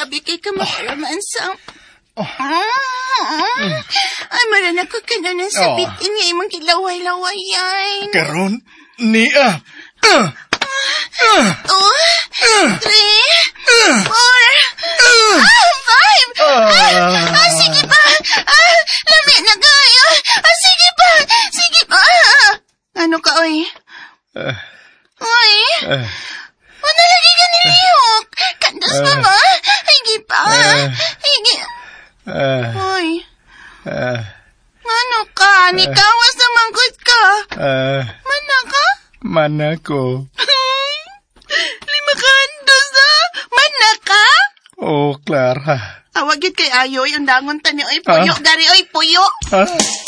grabe kay ka makaramansa. Ay, marana ko ka na nasabitin nga imong kilaway-lawayan. Karon, niya. 2, 3, 4, 5. Sige pa. Lami na kayo. Sige pa. Ano ka, oy? Oy? Ano lagi ka niliyok? Kandos pa ba? Higi pa. Higi. Oy. Ano ka? Nikawas na mangkot ka. Mana ka? Mana ko. 5 kandos na. Mana ka? Oh, Clara. Awagit kay Ayoy, ang dangon tani. Oy, puyo. Dari, oy, puyo.